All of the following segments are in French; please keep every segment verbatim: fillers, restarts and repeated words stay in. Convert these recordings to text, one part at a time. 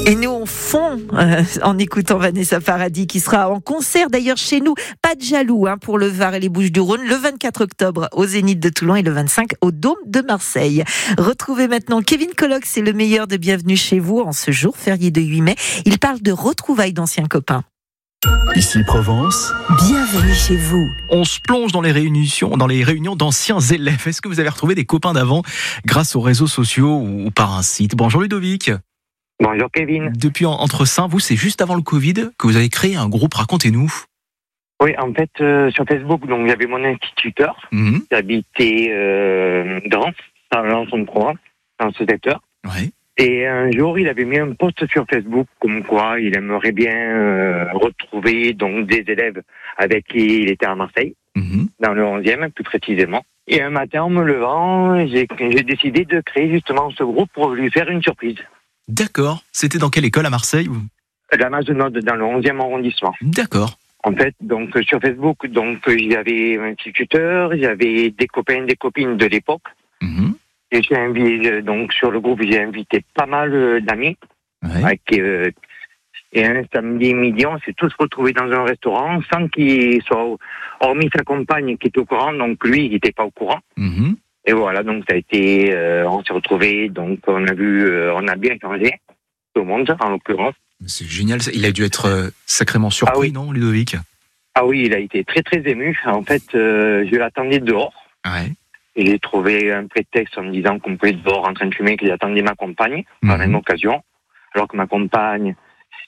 Et nous, on fond euh, en écoutant Vanessa Paradis, qui sera en concert d'ailleurs chez nous. Pas de jaloux hein, pour le Var et les Bouches-du-Rhône, le vingt-quatre octobre au Zénith de Toulon et le vingt-cinq au Dôme de Marseille. Retrouvez maintenant Kevin Colloque, c'est le meilleur de Bienvenue chez vous en ce jour férié de huit mai. Il parle de retrouvailles d'anciens copains. Ici Provence. Bienvenue chez vous. On se plonge dans les réunions, dans les réunions d'anciens élèves. Est-ce que vous avez retrouvé des copains d'avant grâce aux réseaux sociaux ou par un site? Bonjour Ludovic. Bonjour Kevin. Depuis Entre-Saints, vous, c'est juste avant le Covid que vous avez créé un groupe. Racontez-nous. Oui, en fait, euh, sur Facebook, donc j'avais mon instituteur Mmh. qui habitait euh, dans, dans l'Anse-de-Croix, dans ce secteur. Ouais. Et un jour, il avait mis un post sur Facebook comme quoi il aimerait bien euh, retrouver donc des élèves avec qui il était à Marseille, Mmh. dans le onzième plus précisément. Et un matin, en me levant, j'ai, j'ai décidé de créer justement ce groupe pour lui faire une surprise. D'accord. C'était dans quelle école à Marseille? La Mazenode, dans le onzième arrondissement. D'accord. En fait, donc sur Facebook, donc j'avais un instituteur, j'avais des copains, des copines de l'époque. Mmh. Et j'ai invité, donc sur le groupe, j'ai invité pas mal d'amis. Ouais. Avec, euh, et un samedi midi, on s'est tous retrouvés dans un restaurant sans qu'il soit, hormis sa compagne qui était au courant, donc lui, il n'était pas au courant. Mmh. Et voilà, donc ça a été, euh, on s'est retrouvés, donc on a vu, euh, on a bien changé, tout le monde en l'occurrence. C'est génial. Il a dû être euh, sacrément surpris, Ah oui. non, Ludovic? Ah oui, il a été très très ému. En fait, euh, je l'attendais dehors. Ouais. Et j'ai trouvé un prétexte en me disant qu'on pouvait être dehors en train de fumer, que j'attendais ma compagne, Mmh. par la même occasion. Alors que ma compagne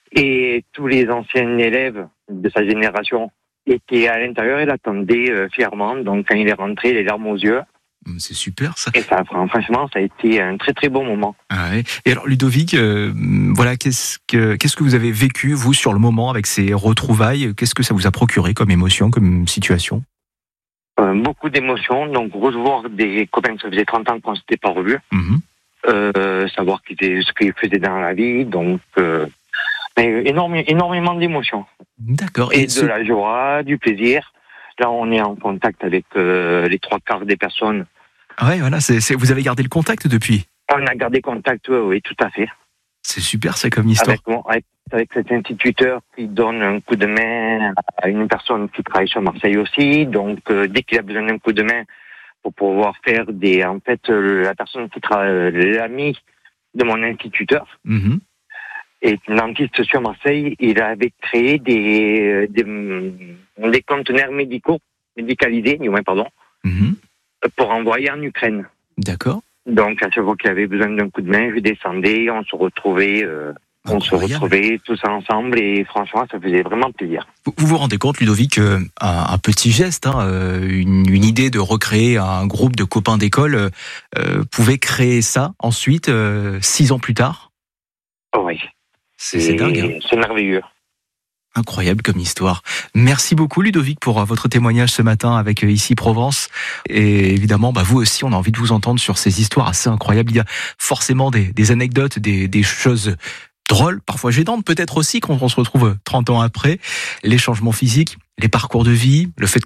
et tous les anciens élèves de sa génération étaient à l'intérieur et l'attendaient euh, fièrement. Donc quand il est rentré, les larmes aux yeux. C'est super ça. Et ça, franchement, ça a été un très très beau moment. Ah ouais. Et alors Ludovic, euh, voilà, qu'est-ce que qu'est-ce que vous avez vécu vous sur le moment avec ces retrouvailles? Qu'est-ce que ça vous a procuré comme émotion, comme situation? Euh, beaucoup d'émotions. Donc revoir des copains, ça faisait trente ans qu'on ne s'était pas revus. Mmh. Euh, savoir qui était, ce qu'ils faisaient dans la vie. Donc euh, mais énorme, énormément d'émotions. D'accord. Et, de ce- la joie, du plaisir. Là, on est en contact avec euh, les trois quarts des personnes. Ouais, voilà. C'est, c'est- vous avez gardé le contact depuis. On a gardé contact, oui, oui, tout à fait. C'est super, c'est comme histoire. Avec, mon- avec, avec cet instituteur qui donne un coup de main à une personne qui travaille sur Marseille aussi. Donc, euh, dès qu'il a besoin d'un coup de main pour pouvoir faire des... En fait, euh, la personne qui travaille, l'ami de mon instituteur, Mhm. est dentiste sur Marseille. Il avait créé des, des, des conteneurs médicaux, médicalisés, du moins, pardon, Mhm. pour envoyer en Ukraine. D'accord. Donc, à chaque fois qu'il avait besoin d'un coup de main, je descendais, on se retrouvait, euh, on se Incroyable. retrouvait tous ensemble et franchement, ça faisait vraiment plaisir. Vous vous vous rendez compte, Ludovic, euh, un, un petit geste, hein, euh, une, une idée de recréer un groupe de copains d'école euh, euh, pouvait créer ça ensuite, euh, six ans plus tard? Oh oui, C'est, c'est dingue, hein. c'est merveilleux. Incroyable comme histoire. Merci beaucoup Ludovic pour euh, votre témoignage ce matin avec euh, Ici Provence. Et évidemment, bah, vous aussi, on a envie de vous entendre sur ces histoires assez incroyables. Il y a forcément des, des anecdotes, des, des choses drôles, parfois gênantes peut-être aussi quand on se retrouve trente ans après. Les changements physiques, les parcours de vie, le fait